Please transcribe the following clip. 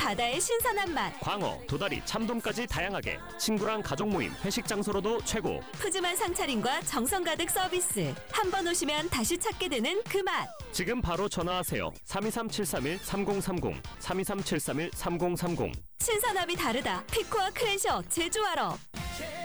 바다의 신선한 맛. 광어, 도다리, 참돔까지 다양하게. 친구랑 가족 모임, 회식 장소로도 최고. 푸짐한 상차림과 정성 가득 서비스. 한 번 오시면 다시 찾게 되는 그 맛. 지금 바로 전화하세요. 323-731-3030, 323-731-3030. 신선함이 다르다. 피코와 크랜셔 제주하러.